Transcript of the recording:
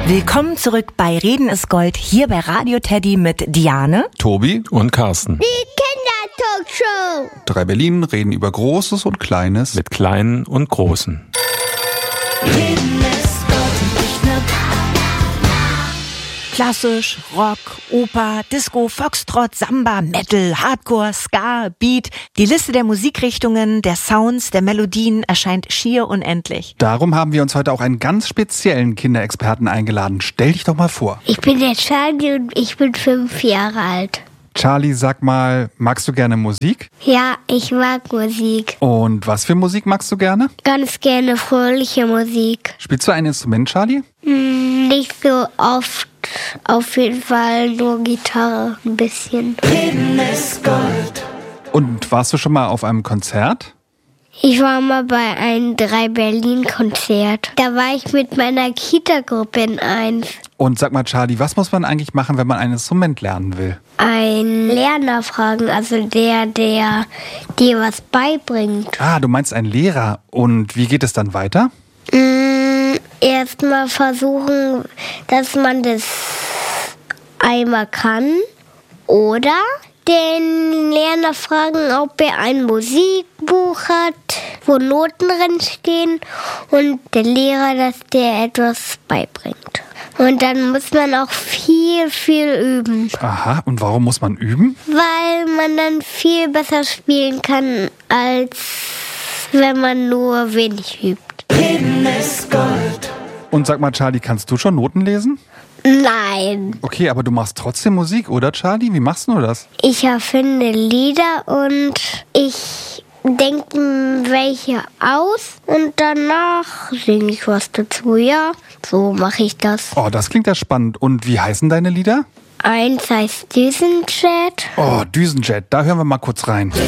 Willkommen zurück bei Reden ist Gold, hier bei Radio Teddy mit Diane, Tobi und Carsten. Die Kindertalkshow. 3 Berlin reden über Großes und Kleines. Mit Kleinen und Großen. Reden ist Gold und nicht nur klassisch, Rock, Oper, Disco, Foxtrot, Samba, Metal, Hardcore, Ska, Beat. Die Liste der Musikrichtungen, der Sounds, der Melodien erscheint schier unendlich. Darum haben wir uns heute auch einen ganz speziellen Kinderexperten eingeladen. Stell dich doch mal vor. Ich bin der Charlie und ich bin 5 Jahre alt. Charlie, sag mal, magst du gerne Musik? Ja, ich mag Musik. Und was für Musik magst du gerne? Ganz gerne fröhliche Musik. Spielst du ein Instrument, Charlie? Nicht so oft. Auf jeden Fall nur Gitarre, ein bisschen. Reden ist Gold. Und warst du schon mal auf einem Konzert? Ich war mal bei einem 3 Berlin-Konzert. Da war ich mit meiner Kita-Gruppe in 1. Und sag mal, Charlie, was muss man eigentlich machen, wenn man ein Instrument lernen will? Ein Lerner fragen, also der dir was beibringt. Ah, du meinst einen Lehrer. Und wie geht es dann weiter? Erstmal versuchen, dass man das einmal kann. Oder den Lerner fragen, ob er ein Musikbuch hat, wo Noten drin stehen. Und der Lehrer, dass der etwas beibringt. Und dann muss man auch viel üben. Aha, und warum muss man üben? Weil man dann viel besser spielen kann, als wenn man nur wenig übt. Reden ist Gold. Und sag mal, Charlie, kannst du schon Noten lesen? Nein. Okay, aber du machst trotzdem Musik, oder Charlie? Wie machst du das? Ich erfinde Lieder und ich denke welche aus und danach singe ich was dazu, ja. So mache ich das. Oh, das klingt ja spannend. Und wie heißen deine Lieder? Eins heißt Düsenjet. Oh, Düsenjet, da hören wir mal kurz rein.